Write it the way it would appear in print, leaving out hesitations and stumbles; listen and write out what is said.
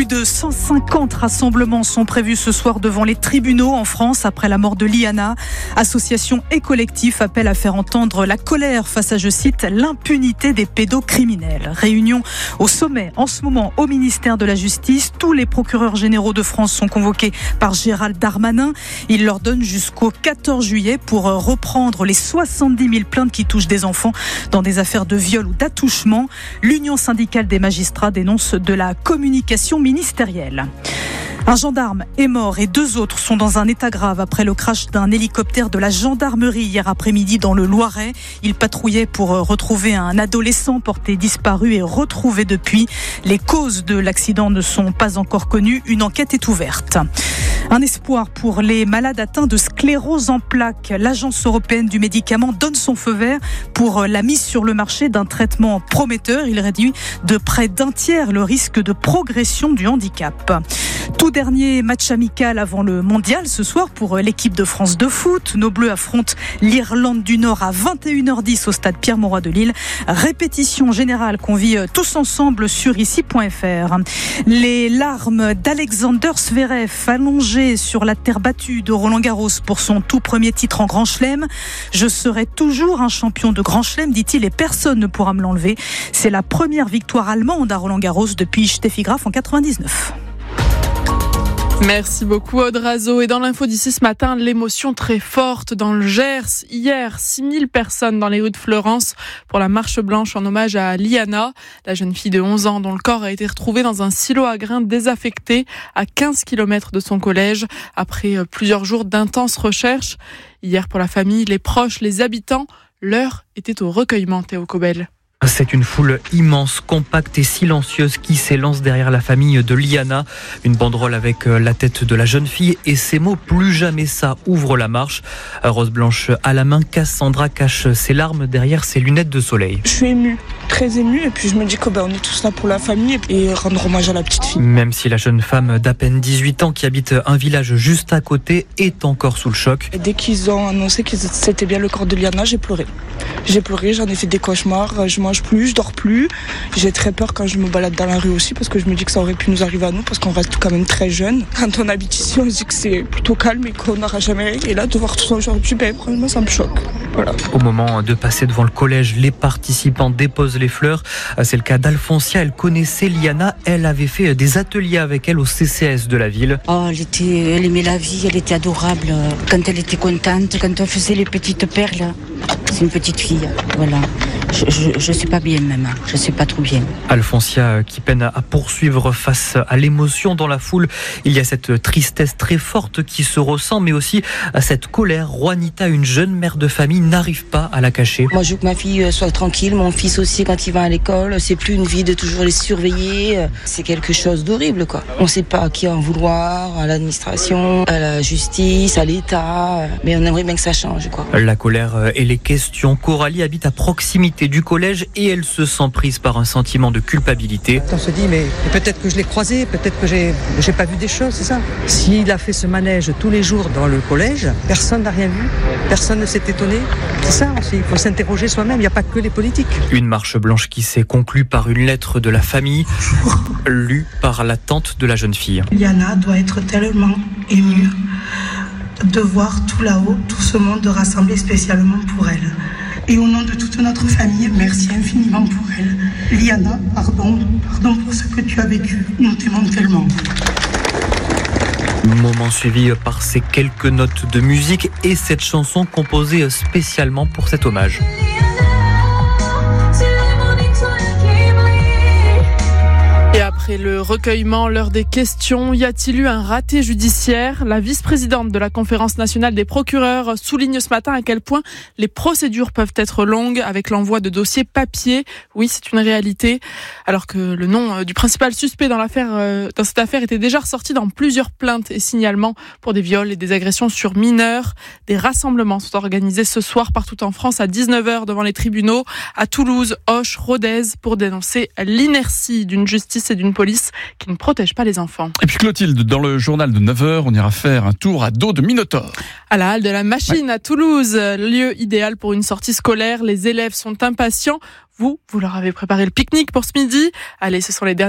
de 150 rassemblements sont prévus ce soir devant les tribunaux en France après la mort de Liana. Associations et collectifs appellent à faire entendre la colère face à, je cite, l'impunité des pédocriminels. Réunion au sommet en ce moment au ministère de la Justice. Tous les procureurs généraux de France sont convoqués par Gérald Darmanin. Il leur donne jusqu'au 14 juillet pour reprendre les 70 000 plaintes qui touchent des enfants dans des affaires de viol ou d'attouchement. L'Union syndicale des magistrats dénonce de la communication ministérielle. Un gendarme est mort et 2 autres sont dans un état grave après le crash d'un hélicoptère de la gendarmerie hier après-midi dans le Loiret. Il patrouillait pour retrouver un adolescent porté disparu et retrouvé depuis. Les causes de l'accident ne sont pas encore connues. Une enquête est ouverte. Un espoir pour les malades atteints de sclérose en plaques. L'Agence européenne du médicament donne son feu vert pour la mise sur le marché d'un traitement prometteur. Il réduit de près d'un tiers le risque de progression du handicap. Tout dernier match amical avant le mondial ce soir pour l'équipe de France de foot. Nos Bleus affrontent l'Irlande du Nord à 21h10 au stade Pierre-Mauroy de Lille. Répétition générale qu'on vit tous ensemble sur ici.fr. Les larmes d'Alexander Zverev allongé sur la terre battue de Roland-Garros pour son tout premier titre en Grand Chelem. Je serai toujours un champion de Grand Chelem, dit-il, et personne ne pourra me l'enlever. C'est la première victoire allemande à Roland-Garros depuis Steffi Graf en 99. Merci beaucoup Aude Razo. Et dans l'info d'ici ce matin, l'émotion très forte dans le Gers. Hier, 6000 personnes dans les rues de Fleurance pour la marche blanche en hommage à Liana, la jeune fille de 11 ans dont le corps a été retrouvé dans un silo à grains désaffecté à 15 km de son collège après plusieurs jours d'intenses recherches. Hier, pour la famille, les proches, les habitants, l'heure était au recueillement, Théo Cobel. C'est une foule immense, compacte et silencieuse qui s'élance derrière la famille de Liana. Une banderole avec la tête de la jeune fille et ces mots « Plus jamais ça » ouvre la marche. Rose blanche à la main, Cassandra cache ses larmes derrière ses lunettes de soleil. Je suis émue, très émue, et puis je me dis qu'on est tous là pour la famille et rendre hommage à la petite fille. Même si la jeune femme d'à peine 18 ans qui habite un village juste à côté est encore sous le choc. Et dès qu'ils ont annoncé que c'était bien le corps de Liana, j'ai pleuré. J'en ai fait des cauchemars, je mange plus, je dors plus. J'ai très peur quand je me balade dans la rue aussi parce que je me dis que ça aurait pu nous arriver à nous parce qu'on reste quand même très jeunes. Quand on habite ici, on se dit que c'est plutôt calme et qu'on n'aura jamais rien. Et là, de voir tout ça aujourd'hui, vraiment, ça me choque. Voilà. Au moment de passer devant le collège, les participants déposent les fleurs. C'est le cas d'Alfoncia. Elle connaissait Liana. Elle avait fait des ateliers avec elle au CCAS de la ville. Elle aimait la vie, elle était adorable. Quand elle était contente, quand on faisait les petites perles. C'est une petite fille, voilà. Je sais pas bien même, je sais pas trop bien. Alfoncia qui peine à poursuivre face à l'émotion dans la foule. Il y a cette tristesse très forte qui se ressent, mais aussi à cette colère. Juanita, une jeune mère de famille, n'arrive pas à la cacher. Moi je veux que ma fille soit tranquille, mon fils aussi quand il va à l'école. C'est plus une vie de toujours les surveiller. C'est quelque chose d'horrible quoi. On sait pas à qui en vouloir, à l'administration, à la justice, à l'État. Mais on aimerait bien que ça change quoi. La colère et les questions. Coralie habite à proximité du collège et elle se sent prise par un sentiment de culpabilité. On se dit mais peut-être que je l'ai croisé, peut-être que j'ai pas vu des choses, c'est ça. S'il a fait ce manège tous les jours dans le collège, personne n'a rien vu, personne ne s'est étonné. C'est ça aussi, il faut s'interroger soi-même, il n'y a pas que les politiques. Une marche blanche qui s'est conclue par une lettre de la famille, lue par la tante de la jeune fille. Liana doit être tellement émue de voir tout là-haut, tout ce monde rassembler spécialement pour elle. Et au nom de toute notre famille, merci infiniment pour elle. Liana, pardon pour ce que tu as vécu. Nous t'aimons tellement. Moment suivi par ces quelques notes de musique et cette chanson composée spécialement pour cet hommage. Et après le recueillement, l'heure des questions, y a-t-il eu un raté judiciaire ? La vice-présidente de la Conférence nationale des procureurs souligne ce matin à quel point les procédures peuvent être longues avec l'envoi de dossiers papier. Oui, c'est une réalité. Alors que le nom du principal suspect dans cette affaire était déjà ressorti dans plusieurs plaintes et signalements pour des viols et des agressions sur mineurs. Des rassemblements sont organisés ce soir partout en France à 19h devant les tribunaux, à Toulouse, Auch, Rodez, pour dénoncer l'inertie d'une justice et d'une police qui ne protège pas les enfants. Et puis Clotilde, dans le journal de 9h, on ira faire un tour à dos de Minotaure. À la halle de la Machine à Toulouse, lieu idéal pour une sortie scolaire. Les élèves sont impatients. Vous leur avez préparé le pique-nique pour ce midi. Allez, ce sont les derniers